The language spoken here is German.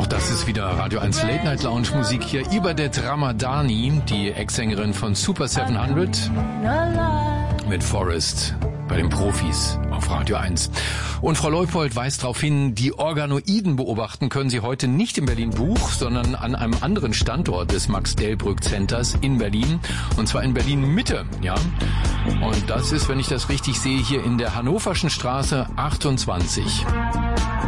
Das ist wieder Radio 1 Late Night Lounge Musik hier. Ibadet Ramadani, die Ex-Sängerin von Super 700 mit Forest bei den Profis auf Radio 1. Und Frau Leupold weist darauf hin, die Organoiden beobachten können Sie heute nicht im Berlin Buch, sondern an einem anderen Standort des Max-Delbrück-Centers in Berlin. Und zwar in Berlin Mitte, ja. Und das ist, wenn ich das richtig sehe, hier in der Hannoverschen Straße 28.